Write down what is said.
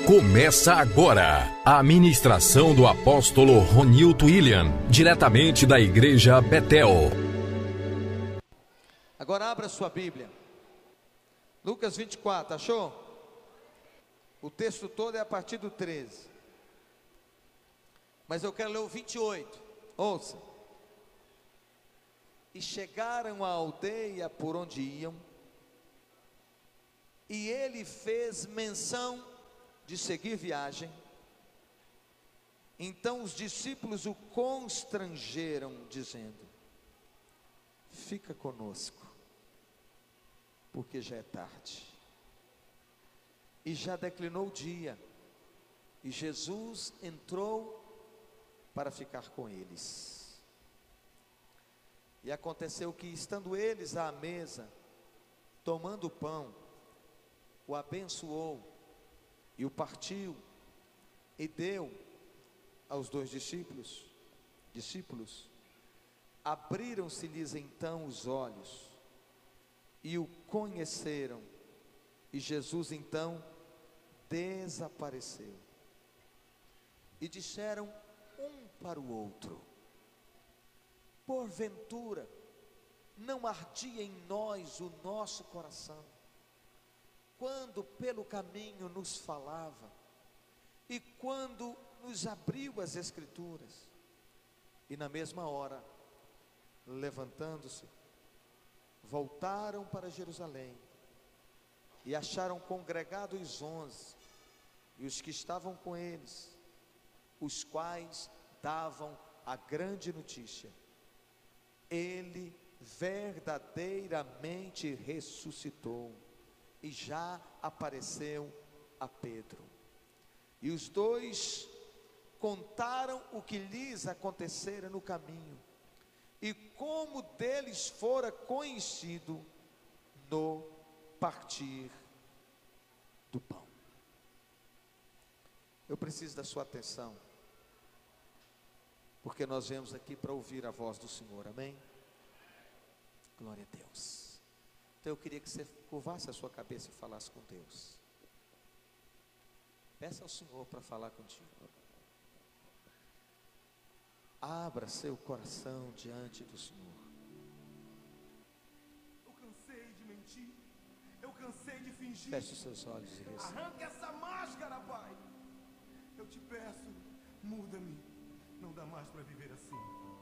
Começa agora a ministração do apóstolo Ronilton William, diretamente da Igreja Betel. Agora abra sua Bíblia, Lucas 24, achou? O texto todo é a partir do 13, mas eu quero ler o 28, ouça. E chegaram à aldeia por onde iam, e ele fez menção de seguir viagem. Então os discípulos o constrangeram, dizendo: fica conosco, porque já é tarde, e já declinou o dia. E Jesus entrou para ficar com eles. E aconteceu que, estando eles à mesa, tomando o pão, o abençoou e o partiu e deu aos dois discípulos. Abriram-se-lhes então os olhos e o conheceram, e Jesus então desapareceu. E disseram um para o outro: porventura não ardia em nós o nosso coração, quando pelo caminho nos falava, e quando nos abriu as Escrituras? E na mesma hora, levantando-se, voltaram para Jerusalém, e acharam congregados os 11, e os que estavam com eles, os quais davam a grande notícia: ele verdadeiramente ressuscitou, e já apareceu a Pedro. E os dois contaram o que lhes acontecera no caminho, e como deles fora conhecido no partir do pão. Eu preciso da sua atenção, porque nós viemos aqui para ouvir a voz do Senhor, amém? Glória a Deus. Então eu queria que você curvasse a sua cabeça e falasse com Deus. Peça ao Senhor para falar contigo. Abra seu coração diante do Senhor. Eu cansei de mentir, eu cansei de fingir. Feche os seus olhos e receba. Arranca essa máscara, Pai. Eu te peço, muda-me. Não dá mais para viver assim.